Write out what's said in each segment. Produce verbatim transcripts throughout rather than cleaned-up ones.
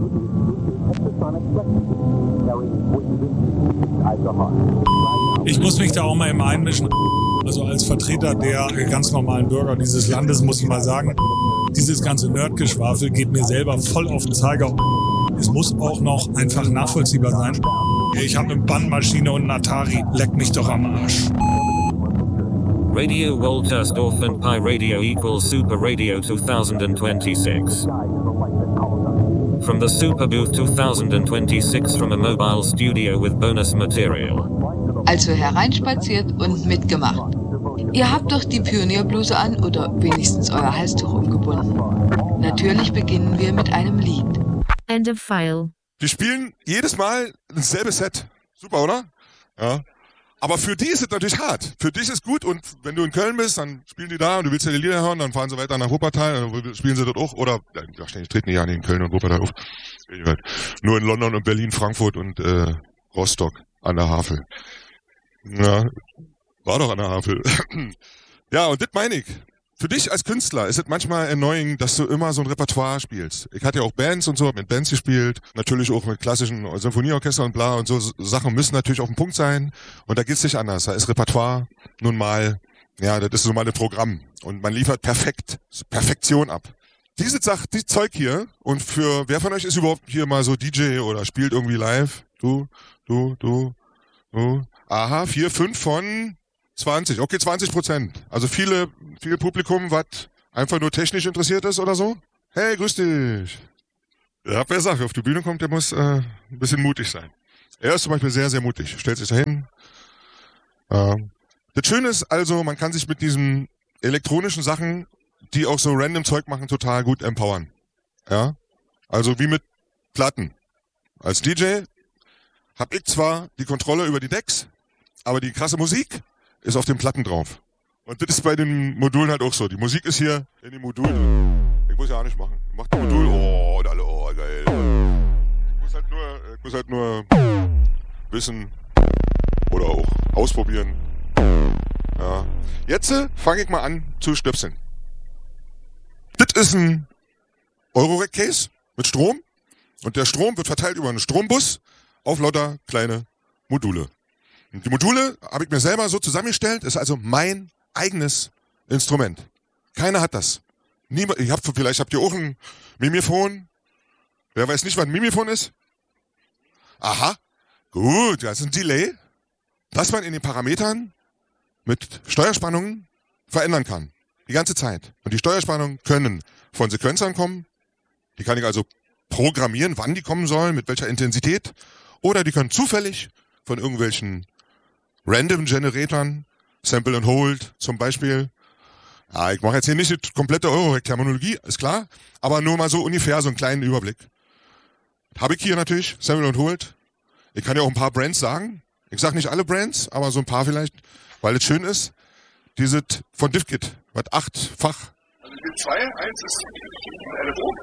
Ich muss mich da auch mal immer einmischen. Also als Vertreter der ganz normalen Bürger dieses Landes muss ich mal sagen, dieses ganze Nerdgeschwafel geht mir selber voll auf den Zeiger. Es muss auch noch einfach nachvollziehbar sein. Ich habe eine Bandmaschine und einen Atari, leck mich doch am Arsch. Radio Woltersdorf and Pi Radio equals Super Radio twenty twenty-six. From the Super Booth twenty twenty-six from a mobile studio with bonus material. Also hereinspaziert und mitgemacht. Ihr habt doch die Pionierbluse an oder wenigstens euer Halstuch umgebunden. Natürlich beginnen wir mit einem Lied. End of file. Wir spielen jedes Mal dasselbe Set. Super, oder? Ja. Aber für die ist es natürlich hart. Für dich ist gut und wenn du in Köln bist, dann spielen die da und du willst ja die Lieder hören, dann fahren sie weiter nach Wuppertal, dann spielen sie dort auch. Oder, ja, wahrscheinlich treten die ja nicht in Köln und Wuppertal auf. Nur in London und Berlin, Frankfurt und äh, Rostock an der Havel. Ja, war doch an der Havel. Ja, und das meine ich. Für dich als Künstler ist es manchmal annoying, dass du immer so ein Repertoire spielst. Ich hatte ja auch Bands und so, hab mit Bands gespielt, natürlich auch mit klassischen Symphonieorchestern und bla und so Sachen müssen natürlich auf den Punkt sein und da geht's nicht anders. Da ist Repertoire nun mal, ja, das ist so mal ein Programm und man liefert perfekt, Perfektion ab. Diese Sache, die Zeug hier und für, wer von euch ist überhaupt hier mal so D J oder spielt irgendwie live? Du, du, du, du. Aha, vier, fünf von zwanzig, okay, zwanzig Prozent. Also viele, viel Publikum, was einfach nur technisch interessiert ist oder so. Hey, grüß dich. Ja, wer sagt, wer auf die Bühne kommt, der muss äh, ein bisschen mutig sein. Er ist zum Beispiel sehr, sehr mutig. Stellt sich da hin. Äh, das Schöne ist also, man kann sich mit diesen elektronischen Sachen, die auch so random Zeug machen, total gut empowern. Ja, also wie mit Platten. Als D J habe ich zwar die Kontrolle über die Decks, aber die krasse Musik ist auf den Platten drauf. Und das ist bei den Modulen halt auch so. Die Musik ist hier in den Modulen. Ich muss ja auch nicht machen. Ich mach das Modul, oh, und alle, oh, geil. Ich muss halt nur, ich muss halt nur wissen oder auch ausprobieren. Ja. Jetzt äh, fange ich mal an zu stöpseln. Das ist ein Eurorack-Case mit Strom. Und der Strom wird verteilt über einen Strombus auf lauter kleine Module. Und die Module habe ich mir selber so zusammengestellt, ist also mein eigenes Instrument. Keiner hat das. Niemand, ich hab, vielleicht habt ihr auch ein Mimiphon. Wer weiß nicht, was ein Mimiphon ist? Aha, gut, das ist ein Delay, das man in den Parametern mit Steuerspannungen verändern kann. Die ganze Zeit. Und die Steuerspannungen können von Sequenzern kommen. Die kann ich also programmieren, wann die kommen sollen, mit welcher Intensität. Oder die können zufällig von irgendwelchen Random Generatoren, Sample and Hold zum Beispiel. Ja, ich mache jetzt hier nicht die komplette Eurorack-Terminologie, ist klar, aber nur mal so ungefähr so einen kleinen Überblick. Habe ich hier natürlich, Sample and Hold. Ich kann ja auch ein paar Brands sagen. Ich sage nicht alle Brands, aber so ein paar vielleicht, weil es schön ist. Die sind von DivKit, was achtfach. Also es gibt zwei, eins ist ein L F O,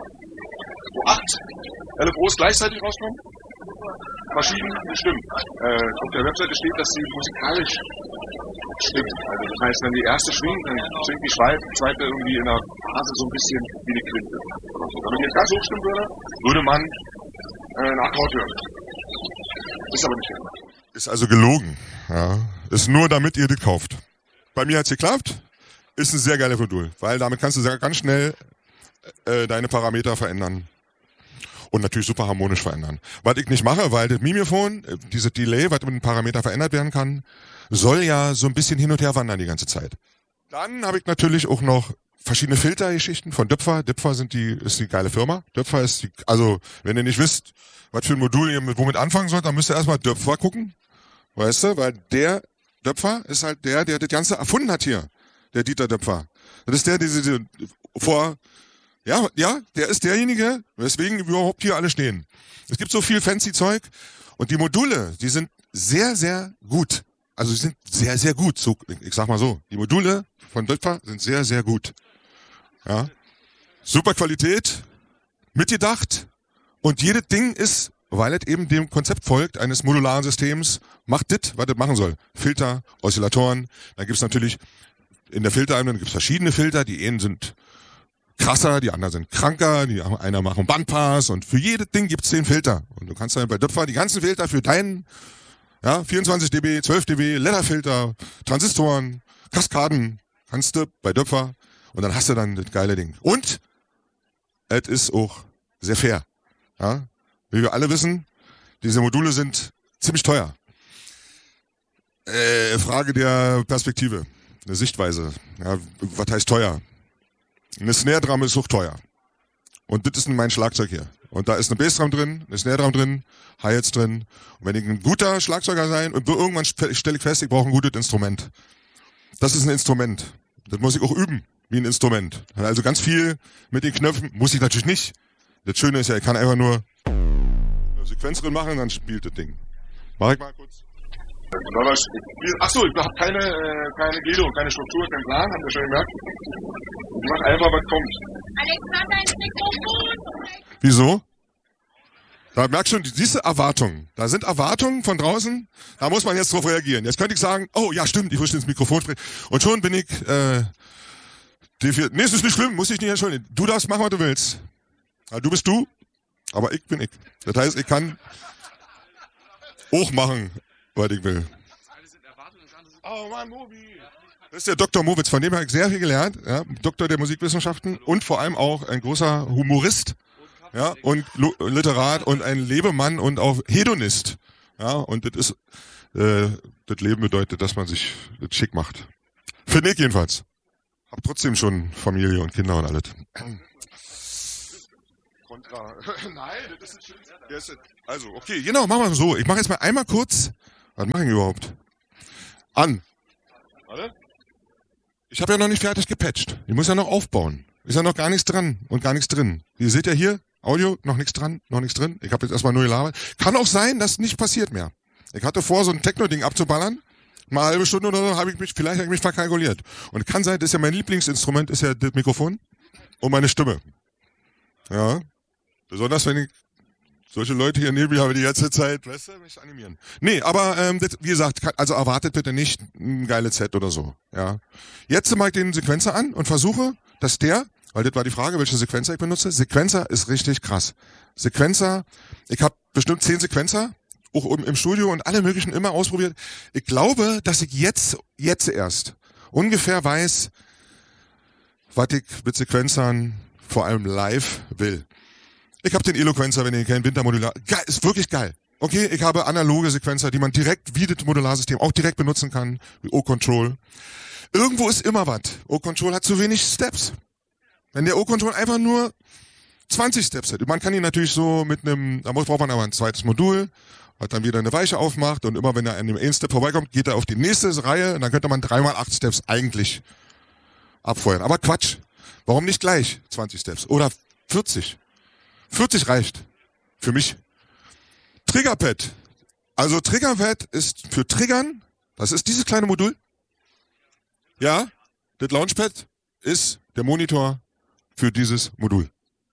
wo acht L F Os gleichzeitig rauskommen. Verschieden stimmen. Äh, auf der Webseite steht, dass sie musikalisch stimmt. Also das heißt, wenn die erste schwingt, dann schwingt die zweite irgendwie in der Phase so ein bisschen wie eine Quinte. Oder so. Wenn man jetzt ganz hoch stimmen würde, würde man äh, einen Akkord hören. Ist aber nicht immer. Ist also gelogen. Ja. Ist nur damit ihr die kauft. Bei mir hat's geklappt. Ist ein sehr geiler Modul, weil damit kannst du sehr, ganz schnell äh, deine Parameter verändern. Und natürlich super harmonisch verändern. Was ich nicht mache, weil das Mimiphon, dieses Delay, was mit den Parametern verändert werden kann, soll ja so ein bisschen hin und her wandern die ganze Zeit. Dann habe ich natürlich auch noch verschiedene Filtergeschichten von Döpfer. Döpfer sind die, ist die geile Firma. Döpfer ist die, also, wenn ihr nicht wisst, was für ein Modul ihr mit, womit anfangen sollt, dann müsst ihr erstmal Döpfer gucken. Weißt du, weil der Döpfer ist halt der, der das Ganze erfunden hat hier. Der Dieter Döpfer. Das ist der, der diese, vor, Ja, ja, der ist derjenige, weswegen wir überhaupt hier alle stehen. Es gibt so viel fancy Zeug und die Module, die sind sehr, sehr gut. Also sie sind sehr, sehr gut. So, ich sag mal so, die Module von Döpfer sind sehr, sehr gut. Ja, super Qualität, mitgedacht und jedes Ding ist, weil es eben dem Konzept folgt eines modularen Systems, macht das, was das machen soll. Filter, Oszillatoren, dann gibt's natürlich in der Filterebene gibt's verschiedene Filter, die einen sind krasser, die anderen sind kranker, die einer machen Bandpass und für jedes Ding gibt's zehn Filter. Und du kannst dann bei Döpfer die ganzen Filter für deinen, ja, vierundzwanzig dB, zwölf dB, Lederfilter, Transistoren, Kaskaden, kannst du bei Döpfer und dann hast du dann das geile Ding. Und es ist auch sehr fair. Ja? Wie wir alle wissen, diese Module sind ziemlich teuer. Äh, Frage der Perspektive, eine Sichtweise. Ja, was heißt teuer? Eine Snare-Drum ist auch teuer. Und das ist mein Schlagzeug hier. Und da ist eine Bassdrum drin, eine Snare-Drum drin, Hi-Hats drin. Und wenn ich ein guter Schlagzeuger sein und irgendwann stelle ich fest, ich brauche ein gutes Instrument. Das ist ein Instrument. Das muss ich auch üben, wie ein Instrument. Also ganz viel mit den Knöpfen muss ich natürlich nicht. Das Schöne ist ja, ich kann einfach nur eine Sequenz drin machen und dann spielt das Ding. Mach ich mal kurz. Achso, ich habe keine, äh, keine Gliederung, keine Struktur, keinen Plan, habt ihr schon gemerkt? Ich mach einfach, was kommt. Alexander, ins Mikrofon! Wieso? Da merkst du schon, diese Erwartungen. Da sind Erwartungen von draußen, da muss man jetzt drauf reagieren. Jetzt könnte ich sagen, oh ja stimmt, ich muss ins Mikrofon sprechen. Und schon bin ich, äh, definiert. Nee, es ist nicht schlimm, muss ich nicht entschuldigen. Du darfst machen, was du willst. Ja, du bist du, aber ich bin ich. Das heißt, ich kann auch machen, was ich will. Oh Mann, Mobi. Das ist der Doktor Mowitz, von dem habe ich sehr viel gelernt. Ja, Doktor der Musikwissenschaften und vor allem auch ein großer Humorist, ja, und Literat und ein Lebemann und auch Hedonist. Ja, und das ist, äh, das Leben bedeutet, dass man sich das schick macht. Finde ich jedenfalls. Hab trotzdem schon Familie und Kinder und alles. Kontra. Nein, das ist schön. Also, okay, genau, machen wir so. Ich mache jetzt mal einmal kurz. Was mache ich überhaupt? An. Warte. Ich habe ja noch nicht fertig gepatcht. Ich muss ja noch aufbauen. Ist ja noch gar nichts dran und gar nichts drin. Ihr seht ja hier, Audio, noch nichts dran, noch nichts drin. Ich habe jetzt erstmal nur gelabert. Kann auch sein, dass nicht passiert mehr. Ich hatte vor, so ein Techno-Ding abzuballern. Mal eine halbe Stunde oder so habe ich mich, vielleicht habe ich mich verkalkuliert. Und kann sein, das ist ja mein Lieblingsinstrument, ist ja das Mikrofon und meine Stimme. Ja. Besonders wenn ich solche Leute hier neben mir habe die ganze Zeit, weißt du, mich animieren. Nee, aber ähm, das, wie gesagt, also erwartet bitte nicht ein geiles Set oder so. Ja. Jetzt mache ich den Sequenzer an und versuche, dass der, weil das war die Frage, welche Sequenzer ich benutze. Sequenzer ist richtig krass. Sequenzer, ich habe bestimmt zehn Sequenzer, auch im, im Studio und alle möglichen immer ausprobiert. Ich glaube, dass ich jetzt, jetzt erst ungefähr weiß, was ich mit Sequenzern vor allem live will. Ich habe den Eloquenzer, wenn ihr ihn kennt, Wintermodular. Geil, ist wirklich geil. Okay, ich habe analoge Sequenzer, die man direkt wie das Modularsystem auch direkt benutzen kann, wie O-Control. Irgendwo ist immer was. O-Control hat zu wenig Steps. Wenn der O-Control einfach nur zwanzig Steps hat. Man kann ihn natürlich so mit einem, da braucht man aber ein zweites Modul, was dann wieder eine Weiche aufmacht und immer wenn er an dem einen Step vorbeikommt, geht er auf die nächste Reihe und dann könnte man dreimal acht Steps eigentlich abfeuern. Aber Quatsch. Warum nicht gleich zwanzig Steps? Oder vierzig? vierzig reicht. Für mich. Triggerpad. Also Triggerpad ist für Triggern. Das ist dieses kleine Modul. Ja, das Launchpad ist der Monitor für dieses Modul.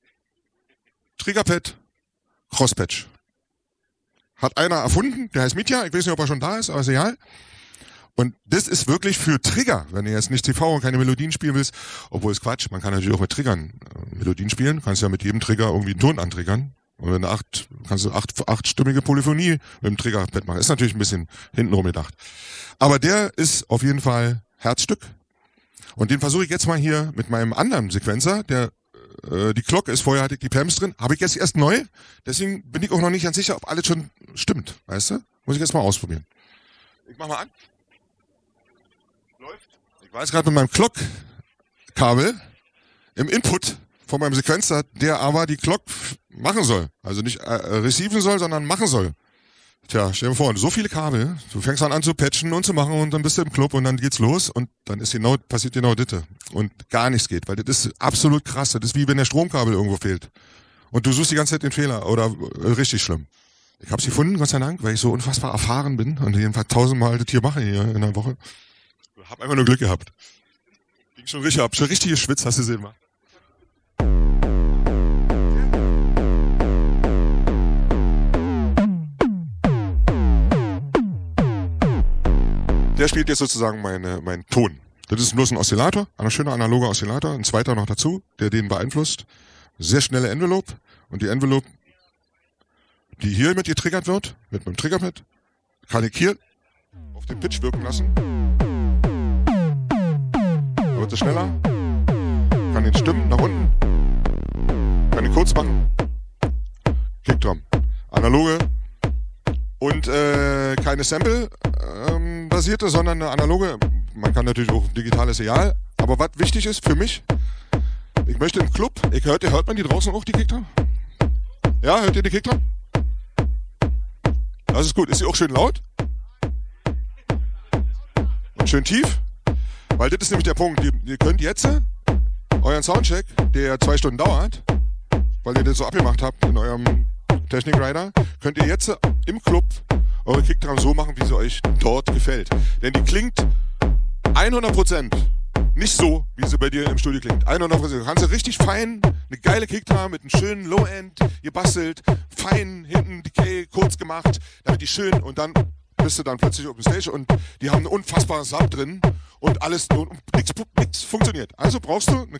Triggerpad, Crosspatch. Hat einer erfunden, der heißt Mitya. Ich weiß nicht, ob er schon da ist, aber ist egal. Und das ist wirklich für Trigger, wenn du jetzt nicht T V und keine Melodien spielen willst, obwohl es Quatsch, man kann natürlich auch mit Triggern äh, Melodien spielen, kannst ja mit jedem Trigger irgendwie einen Ton antriggern. Und wenn du acht, kannst du acht, achtstimmige Polyphonie mit dem Triggerpad machen. Ist natürlich ein bisschen hintenrum gedacht. Aber der ist auf jeden Fall Herzstück. Und den versuche ich jetzt mal hier mit meinem anderen Sequenzer, der äh, die Glocke ist, vorher hatte ich die Pams drin, habe ich jetzt erst neu, deswegen bin ich auch noch nicht ganz sicher, ob alles schon stimmt, weißt du? Muss ich jetzt mal ausprobieren. Ich mach mal an. Läuft. Ich war jetzt gerade mit meinem Clock-Kabel im Input von meinem Sequenzer, der aber die Clock machen soll. Also nicht äh, receiven soll, sondern machen soll. Tja, stell dir vor, so viele Kabel, du fängst dann an zu patchen und zu machen und dann bist du im Club und dann geht's los und dann ist genau, passiert genau das. Und gar nichts geht, weil das ist absolut krass. Das ist wie wenn der Stromkabel irgendwo fehlt. Und du suchst die ganze Zeit den Fehler oder äh, richtig schlimm. Ich hab's gefunden, Gott sei Dank, weil ich so unfassbar erfahren bin und jedenfalls tausendmal das hier mache hier in der Woche. Hab einfach nur Glück gehabt. Ging schon richtig ab, schon richtig geschwitzt, hast du gesehen, Mann. Der spielt jetzt sozusagen meine, meinen Ton. Das ist bloß ein Oszillator, ein schöner analoger Oszillator, ein zweiter noch dazu, der den beeinflusst. Sehr schnelle Envelope und die Envelope, die hier mit getriggert wird, mit einem Triggerpad, kann ich hier auf den Pitch wirken lassen. Da wird es schneller, kann den Stimmen nach unten, kann den kurz machen, Kickdrum, analoge und äh, keine Sample-basierte, ähm, sondern eine analoge. Man kann natürlich auch digitales egal, aber was wichtig ist für mich, ich möchte im Club, ich hört, hört man die draußen auch, die Kickdrum? Ja, hört ihr die Kickdrum? Das ist gut. Ist sie auch schön laut? Und schön tief? Weil das ist nämlich der Punkt. Ihr, ihr könnt jetzt euren Soundcheck, der zwei Stunden dauert, weil ihr das so abgemacht habt in eurem Technik-Rider, könnt ihr jetzt im Club eure Kickdrum so machen, wie sie euch dort gefällt. Denn die klingt hundert Prozent nicht so, wie sie bei dir im Studio klingt. hundert Prozent. Du kannst du richtig fein, eine geile Kickdrum mit einem schönen Low-End gebastelt, fein hinten Decay kurz gemacht, damit die schön und dann bist du dann plötzlich auf dem Stage und die haben einen unfassbaren Sub drin und alles und nichts funktioniert. Also brauchst du eine